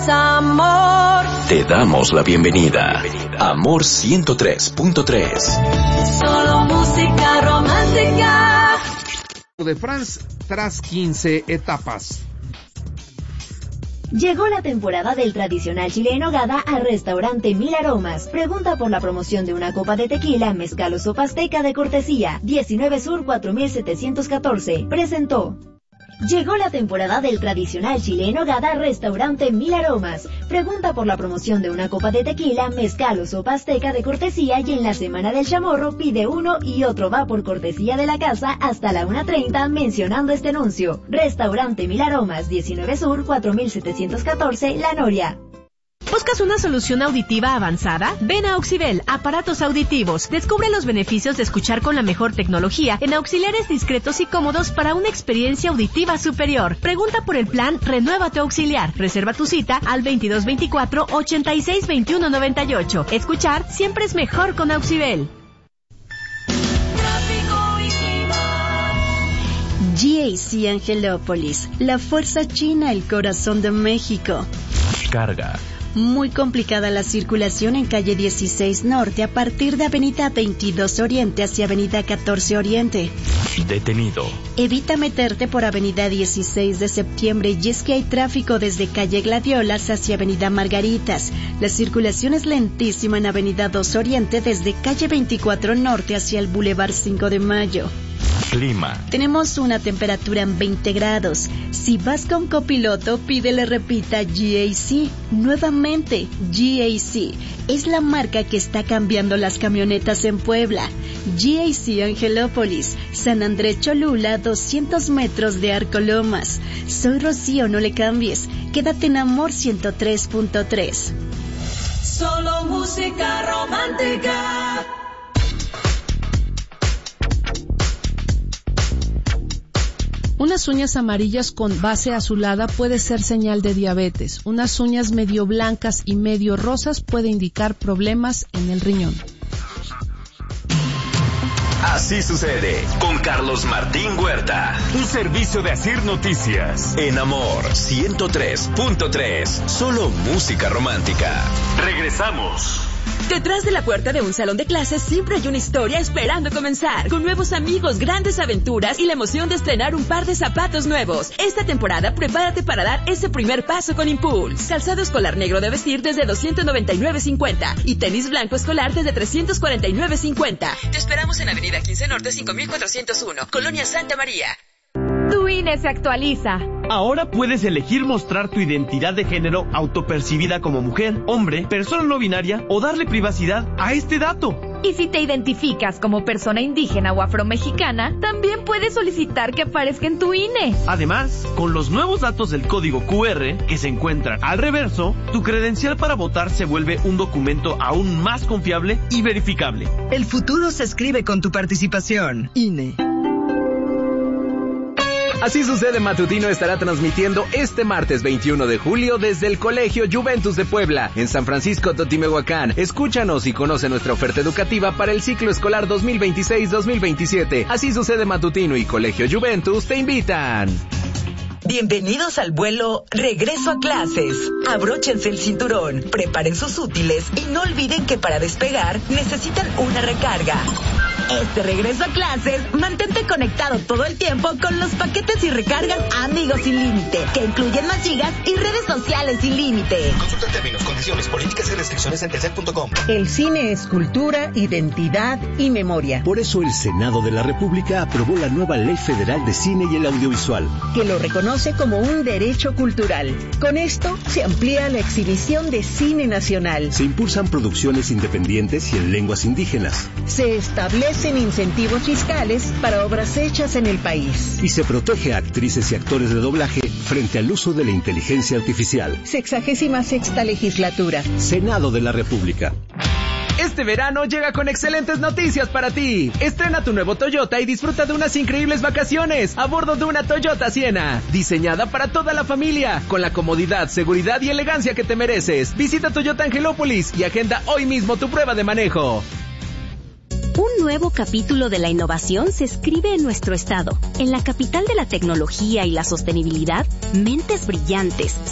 Amor. Te damos la bienvenida. Amor 103.3. Solo música romántica. De France tras 15 etapas. Llegó la temporada del tradicional chile en nogada al restaurante Mil Aromas. Pregunta por la promoción de una copa de tequila, mezcal o sopa azteca de cortesía. 19 Sur 4714. Presentó. Llegó la temporada del tradicional chile en nogada restaurante Mil Aromas. Pregunta por la promoción de una copa de tequila, mezcal o sopa azteca de cortesía y en la semana del chamorro pide uno y otro va por cortesía de la casa hasta la 1:30 mencionando este anuncio. Restaurante Mil Aromas, 19 Sur 4714 La Noria. ¿Buscas una solución auditiva avanzada? Ven a Auxibel, aparatos auditivos. Descubre los beneficios de escuchar con la mejor tecnología en auxiliares discretos y cómodos para una experiencia auditiva superior. Pregunta por el plan Renueva tu Auxiliar. Reserva tu cita al 2224-862198. Escuchar siempre es mejor con Auxibel. GAC Angelópolis, la fuerza china, el corazón de México. Carga. Muy complicada la circulación en calle 16 Norte a partir de avenida 22 Oriente hacia avenida 14 Oriente. Detenido. Evita meterte por avenida 16 de septiembre y es que hay tráfico desde calle Gladiolas hacia avenida Margaritas. La circulación es lentísima en avenida 2 Oriente desde calle 24 Norte hacia el Boulevard 5 de Mayo. Clima. Tenemos una temperatura en 20 grados. Si vas con copiloto, pídele repita GAC. Nuevamente, GAC. Es la marca que está cambiando las camionetas en Puebla. GAC Angelópolis, San Andrés Cholula, 200 metros de Arco Lomas. Soy Rocío, no le cambies. Quédate en Amor 103.3. Solo música romántica. Unas uñas amarillas con base azulada puede ser señal de diabetes. Unas uñas medio blancas y medio rosas puede indicar problemas en el riñón. Así sucede con Carlos Martín Huerta. Un servicio de Asir Noticias. En Amor 103.3. Solo música romántica. Regresamos. Detrás de la puerta de un salón de clases siempre hay una historia esperando comenzar, con nuevos amigos, grandes aventuras y la emoción de estrenar un par de zapatos nuevos. Esta temporada prepárate para dar ese primer paso con Impulse. Calzado escolar negro de vestir desde $299.50 y tenis blanco escolar desde $349.50. Te esperamos en Avenida 15 Norte 5401, Colonia Santa María. Tu INE se actualiza. Ahora puedes elegir mostrar tu identidad de género autopercibida como mujer, hombre, persona no binaria o darle privacidad a este dato. Y si te identificas como persona indígena o afromexicana, también puedes solicitar que aparezca en tu INE. Además, con los nuevos datos del código QR que se encuentran al reverso, tu credencial para votar se vuelve un documento aún más confiable y verificable. El futuro se escribe con tu participación. INE. Así sucede matutino estará transmitiendo este martes 21 de julio desde el Colegio Juventus de Puebla, en San Francisco Totimehuacán. Escúchanos y conoce nuestra oferta educativa para el ciclo escolar 2026-2027. Así sucede matutino y Colegio Juventus te invitan. Bienvenidos al vuelo Regreso a Clases. Abróchense el cinturón, preparen sus útiles y no olviden que para despegar necesitan una recarga. Este regreso a clases, mantente conectado todo el tiempo con los paquetes y recargas Amigos Sin Límite, que incluyen más gigas y redes sociales sin límite. Consulta términos, condiciones, políticas y restricciones en telcel.com. El cine es cultura, identidad y memoria. Por eso el Senado de la República aprobó la nueva Ley Federal de Cine y el Audiovisual, que lo reconoce como un derecho cultural. Con esto se amplía la exhibición de cine nacional. Se impulsan producciones independientes y en lenguas indígenas. Se establecen incentivos fiscales para obras hechas en el país. Y se protege a actrices y actores de doblaje frente al uso de la inteligencia artificial. 66ª legislatura. Senado de la República. Este verano llega con excelentes noticias para ti. Estrena tu nuevo Toyota y disfruta de unas increíbles vacaciones a bordo de una Toyota Siena, diseñada para toda la familia, con la comodidad, seguridad y elegancia que te mereces. Visita Toyota Angelópolis y agenda hoy mismo tu prueba de manejo. Un nuevo capítulo de la innovación se escribe en nuestro estado. En la capital de la tecnología y la sostenibilidad, mentes brillantes,